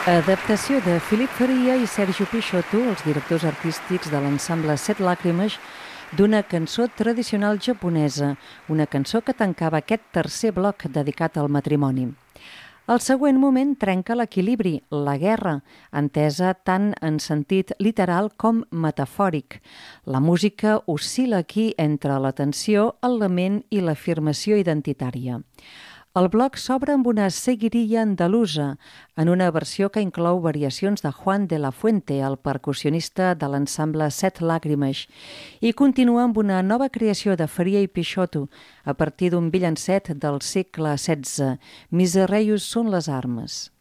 Adaptació de Philip Faria i Sergio Peixoto, els directors artístics de l'ensemble Set Làgrimes, d'una cançó tradicional japonesa, una cançó que tancava aquest tercer bloc dedicat al matrimoni. El següent moment trenca l'equilibri, la guerra, entesa tant en sentit literal com metafòric. La música oscil·la aquí entre la tensió, el lament i l'afirmació identitària. El bloc s'obre amb una seguirilla andalusa, en una versió que inclou variacions de Juan de la Fuente, el percussionista de l'ensemble Set Làgrimes, i continua amb una nova creació de Faria i Peixoto, a partir d'un villancet del segle XVI, Misereius són les armes.